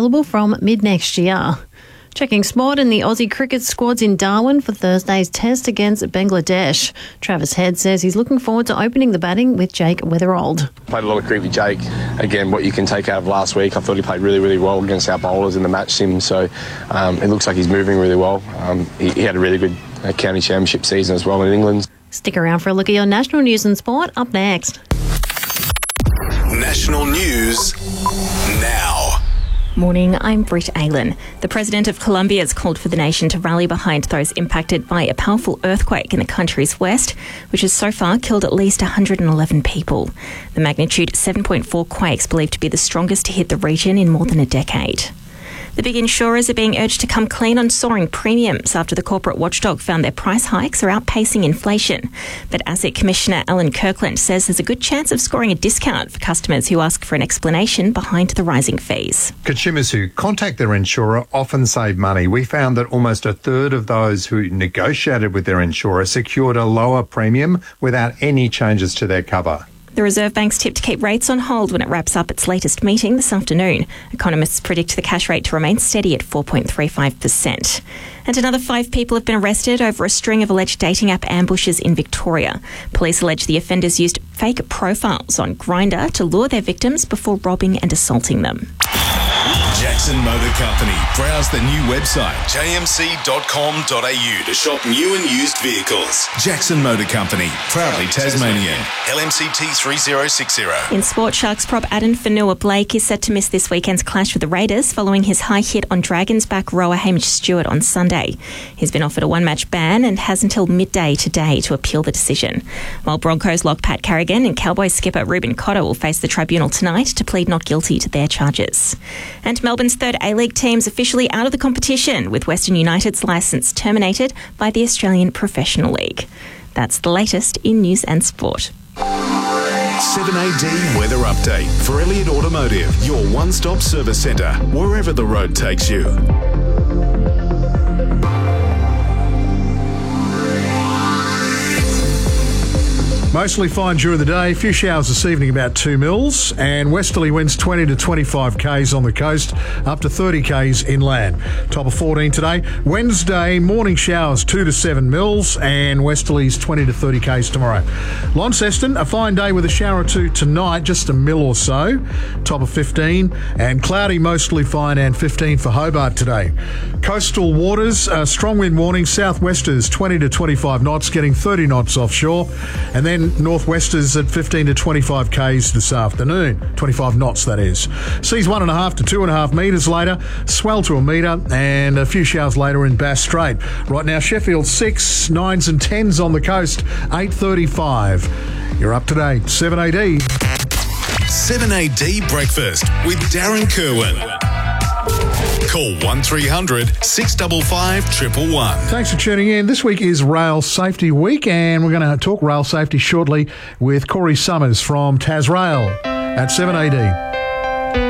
available from mid-next year. Checking sport, and the Aussie cricket squad's in Darwin for Thursday's test against Bangladesh. Travis Head says he's looking forward to opening the batting with Jake Weatherald. Played a lot of cricket with Jake. Again, what you can take out of last week, I thought he played really, really well against our bowlers in the match sim, so it looks like he's moving really well. He had a really good county championship season as well in England. Stick around for a look at your national news and sport up next. National news now. Morning, I'm Britt Aylan. The President of Colombia has called for the nation to rally behind those impacted by a powerful earthquake in the country's west, which has so far killed at least 111 people. The magnitude 7.4 quakes believed to be the strongest to hit the region in more than a decade. The big insurers are being urged to come clean on soaring premiums after the corporate watchdog found their price hikes are outpacing inflation. But Asset Commissioner Alan Kirkland says there's a good chance of scoring a discount for customers who ask for an explanation behind the rising fees. Consumers who contact their insurer often save money. We found that almost a third of those who negotiated with their insurer secured a lower premium without any changes to their cover. The Reserve Bank's tipped to keep rates on hold when it wraps up its latest meeting this afternoon. Economists predict the cash rate to remain steady at 4.35%. And another 5 people have been arrested over a string of alleged dating app ambushes in Victoria. Police allege the offenders used fake profiles on Grindr to lure their victims before robbing and assaulting them. Jackson Motor Company. Browse the new website, jmc.com.au, to shop new and used vehicles. Jackson Motor Company, proudly Tasmanian. LMCT 3060. In sport, Sharks prop Adam Fanua-Blake is set to miss this weekend's clash with the Raiders following his high hit on Dragons back rower Hamish Stewart on Sunday. He's been offered a one-match ban and has until midday today to appeal the decision. While Broncos lock Pat Carrigan and Cowboys skipper Ruben Cotter will face the tribunal tonight to plead not guilty to their charges. And Melbourne's third A-League team's officially out of the competition, with Western United's licence terminated by the Australian Professional League. That's the latest in news and sport. 7AD Weather Update for Elliott Automotive, your one-stop service centre, wherever the road takes you. Mostly fine during the day. A few showers this evening, about 2 mils, and westerly winds 20 to 25 k's on the coast, up to 30 k's inland. Top of 14 today. Wednesday, morning showers 2 to 7 mils, and westerlies 20 to 30 k's tomorrow. Launceston, a fine day with a shower or two tonight, just a mil or so. Top of 15, and cloudy, mostly fine, and 15 for Hobart today. Coastal waters, strong wind warning, southwesters 20 to 25 knots, getting 30 knots offshore, and then northwesters at 15 to 25 k's this afternoon. 25 knots, that is. Seas 1.5 to 2.5 metres later, swell to a metre, and a few showers later in Bass Strait. Right now, Sheffield 6, 9s and 10s on the coast, 8:35. You're up to date. 7AD. 7AD Breakfast with Darren Kerwin. Call 1300 655 111. Thanks for tuning in. This week is Rail Safety Week, and we're going to talk rail safety shortly with Corey Summers from Tasrail at 7AD.